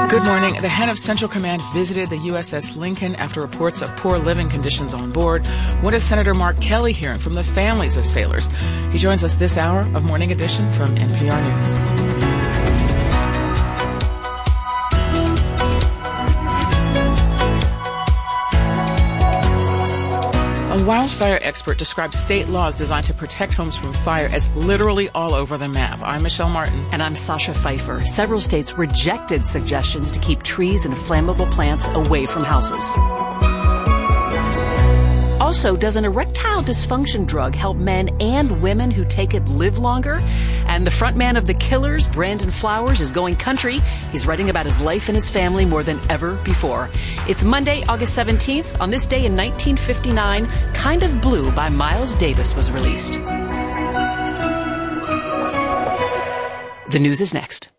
Good morning. The head of Central Command visited the USS Lincoln after reports of poor living conditions on board. What is Senator Mark Kelly hearing from the families of sailors? He joins us this hour of Morning Edition from NPR News. A wildfire expert describes state laws designed to protect homes from fire as literally all over the map. I'm Michelle Martin. And I'm Sasha Pfeiffer. Several states rejected suggestions to keep trees and flammable plants away from houses. Also, does an erectile dysfunction drug help men and women who take it live longer? And the frontman of The Killers, Brandon Flowers, is going country. He's writing about his life and his family more than ever before. It's Monday, August 17th. On this day in 1959, Kind of Blue by Miles Davis was released. The news is next.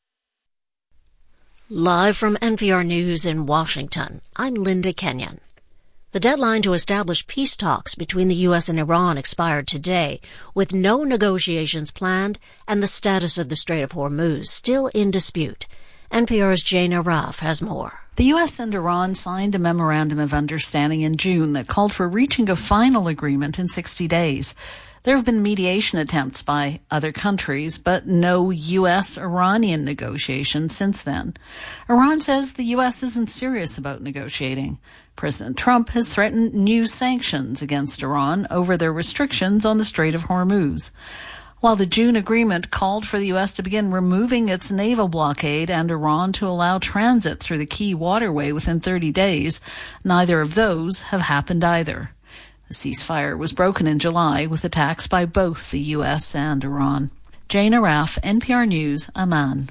Live from NPR News in Washington, I'm Linda Kenyon. The deadline to establish peace talks between the U.S. and Iran expired today, with no negotiations planned and the status of the Strait of Hormuz still in dispute. NPR's Jane Araf has more. The U.S. and Iran signed a memorandum of understanding in June that called for reaching a final agreement in 60 days. There have been mediation attempts by other countries, but no U.S.-Iranian negotiations since then. Iran says the U.S. isn't serious about negotiating. President Trump has threatened new sanctions against Iran over their restrictions on the Strait of Hormuz. While the June agreement called for the U.S. to begin removing its naval blockade and Iran to allow transit through the key waterway within 30 days, neither of those have happened either. The ceasefire was broken in July with attacks by both the U.S. and Iran. Jane Araf, NPR News, Amman.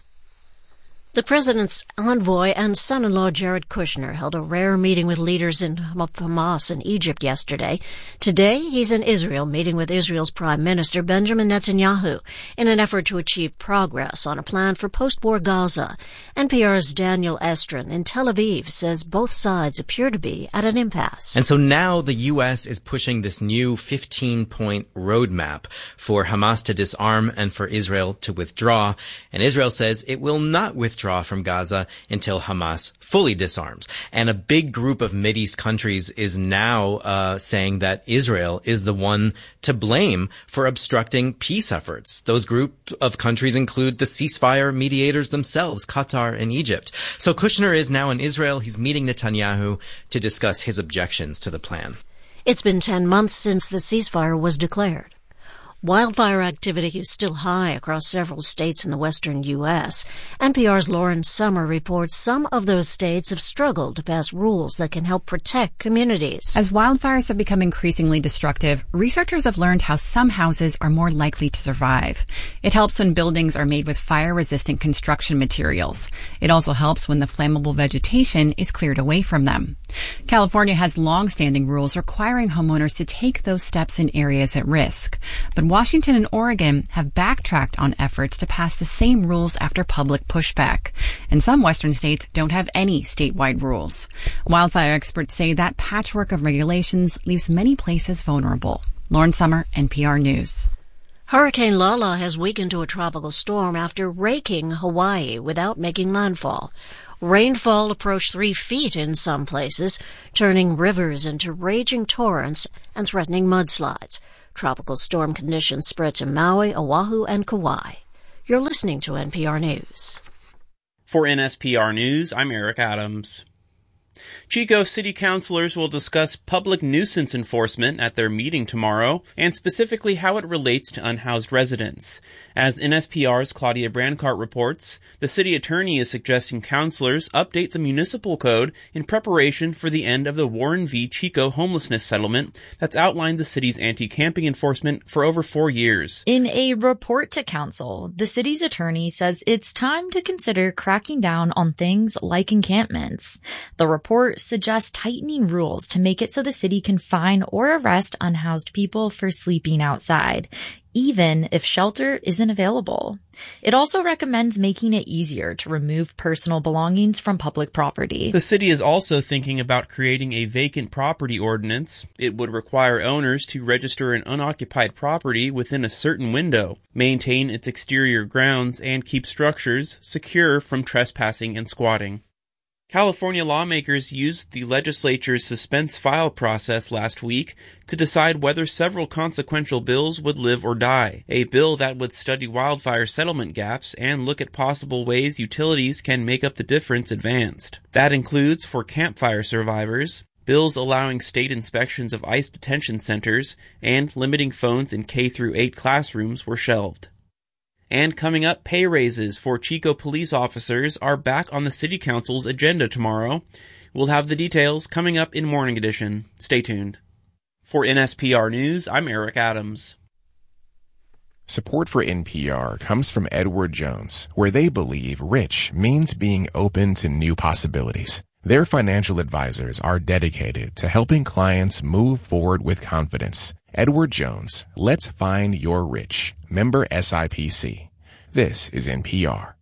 The president's envoy and son-in-law Jared Kushner held a rare meeting with leaders of Hamas in Egypt yesterday. Today, he's in Israel meeting with Israel's Prime Minister Benjamin Netanyahu in an effort to achieve progress on a plan for post-war Gaza. NPR's Daniel Estrin in Tel Aviv says both sides appear to be at an impasse. And so now the U.S. is pushing this new 15-point roadmap for Hamas to disarm and for Israel to withdraw. And Israel says it will not withdraw from Gaza until Hamas fully disarms. And a big group of Mideast countries is now saying that Israel is the one to blame for obstructing peace efforts. Those group of countries include the ceasefire mediators themselves, Qatar and Egypt. So Kushner is now in Israel. He's meeting Netanyahu to discuss his objections to the plan. It's been 10 months since the ceasefire was declared. Wildfire activity is still high across several states in the western U.S. NPR's Lauren Sommer reports some of those states have struggled to pass rules that can help protect communities. As wildfires have become increasingly destructive, researchers have learned how some houses are more likely to survive. It helps when buildings are made with fire-resistant construction materials. It also helps when the flammable vegetation is cleared away from them. California has long-standing rules requiring homeowners to take those steps in areas at risk. But Washington and Oregon have backtracked on efforts to pass the same rules after public pushback. And some western states don't have any statewide rules. Wildfire experts say that patchwork of regulations leaves many places vulnerable. Lauren Sommer, NPR News. Hurricane Lala has weakened to a tropical storm after raking Hawaii without making landfall. Rainfall approached 3 feet in some places, turning rivers into raging torrents and threatening mudslides. Tropical storm conditions spread to Maui, Oahu, and Kauai. You're listening to NPR News. For NSPR News, I'm Eric Adams. Chico city councilors will discuss public nuisance enforcement at their meeting tomorrow, and specifically how it relates to unhoused residents. As NSPR's Claudia Brancart reports, the city attorney is suggesting councilors update the municipal code in preparation for the end of the Warren v. Chico homelessness settlement that's outlined the city's anti-camping enforcement for over 4 years. In a report to council, the city's attorney says it's time to consider cracking down on things like encampments. The report report suggests tightening rules to make it so the city can fine or arrest unhoused people for sleeping outside, even if shelter isn't available. It also recommends making it easier to remove personal belongings from public property. The city is also thinking about creating a vacant property ordinance. It would require owners to register an unoccupied property within a certain window, maintain its exterior grounds, and keep structures secure from trespassing and squatting. California lawmakers used the legislature's suspense file process last week to decide whether several consequential bills would live or die. A bill that would study wildfire settlement gaps and look at possible ways utilities can make up the difference advanced. That includes, for campfire survivors, bills allowing state inspections of ICE detention centers and limiting phones in K-8 classrooms were shelved. And coming up, pay raises for Chico police officers are back on the City Council's agenda tomorrow. We'll have the details coming up in Morning Edition. Stay tuned. For NSPR News, I'm Eric Adams. Support for NPR comes from Edward Jones, where they believe rich means being open to new possibilities. Their financial advisors are dedicated to helping clients move forward with confidence. Edward Jones, let's find your rich. Member SIPC. This is NPR.